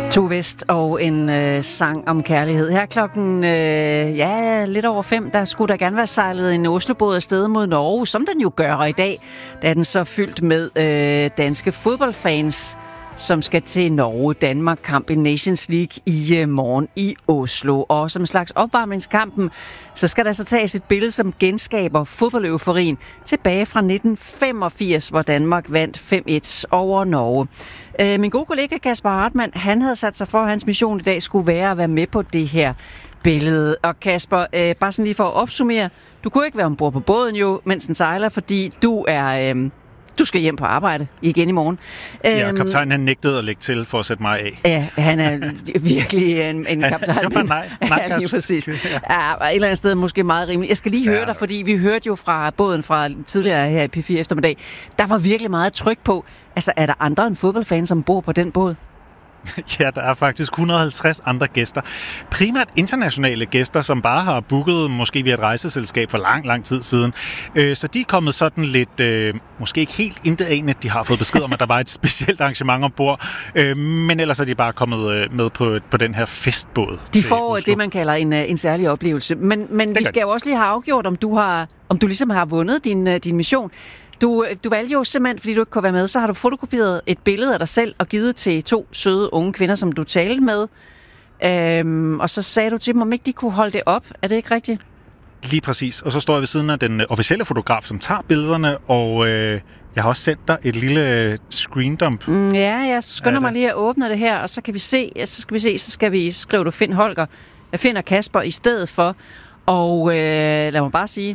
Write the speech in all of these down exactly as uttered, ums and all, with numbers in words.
Tue West og en øh, sang om kærlighed. Her klokken, øh, ja, lidt over fem, der skulle der gerne være sejlet en Oslobåd afsted mod Norge, som den jo gør, og i dag der er den så fyldt med øh, danske fodboldfans, som skal til Norge-Danmark-kamp i Nations League i øh, morgen i Oslo. Og som en slags opvarmningskampen, så skal der så tages et billede, som genskaber fodboldeuforien tilbage fra nitten femogfirs, hvor Danmark vandt fem et over Norge. Øh, min gode kollega Kasper Hartmann, han havde sat sig for, at hans mission i dag skulle være at være med på det her billede. Og Kasper, øh, bare sådan lige for at opsummere, du kunne ikke være ombord på båden jo, mens den sejler, fordi du er... Øh, Du skal hjem på arbejde igen i morgen. Ja, kaptajnen han nægtede at lægge til for at sætte mig af. Ja, han er virkelig en, en kaptajn. Det var nej. nej ja, lige præcis. Ja. Ja, et eller andet sted måske meget rimeligt. Jeg skal lige høre ja. dig, fordi vi hørte jo fra båden fra tidligere her i P fire eftermiddag. Der var virkelig meget tryk på. Altså, er der andre end fodboldfans, som bor på den båd? Ja, der er faktisk et hundrede og halvtreds andre gæster. Primært internationale gæster, som bare har booket måske via et rejseselskab for lang, lang tid siden. Så de er kommet sådan lidt, øh, måske ikke helt intetagende, de har fået besked om, at der var et specielt arrangement ombord, øh, men ellers er de bare kommet med på, på den her festbåd. De får det, man kalder en, en særlig oplevelse. Men, men vi skal jo også lige have afgjort, om du, har, om du ligesom har vundet din, din mission. Du, du valgte jo simpelthen, fordi du ikke kunne være med, så har du fotokopieret et billede af dig selv og givet til to søde unge kvinder, som du talte med. Øhm, og så sagde du til dem, om ikke de kunne holde det op. Er det ikke rigtigt? Lige præcis. Og så står jeg ved siden af den officielle fotograf, som tager billederne, og øh, jeg har også sendt dig et lille screendump. Mm, ja, jeg skynder mig lige at åbne det her, og så kan vi se, så skal vi se, så skal vi skrive, du find Holger. Jeg finder Kasper i stedet for, og øh, lad mig bare sige...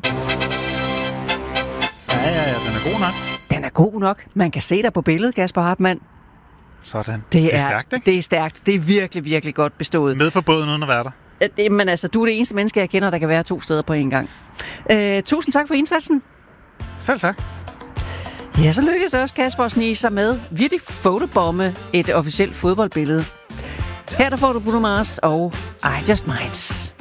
Ja, ja, ja, den er god nok. Den er god nok. Man kan se dig på billedet, Kasper Hartmann. Sådan. Det, det, er, er, det er stærkt, ikke? Det er stærkt. Det er virkelig, virkelig godt bestået. Med på båden uden at være der. Men altså, du er det eneste menneske, jeg kender, der kan være to steder på en gang. Øh, tusind tak for indsatsen. Selv tak. Ja, så lykkedes også Kasper at snige sig med virkelig fotobombe et officielt fodboldbillede. Her der får du Bruno Mars og I Just Might.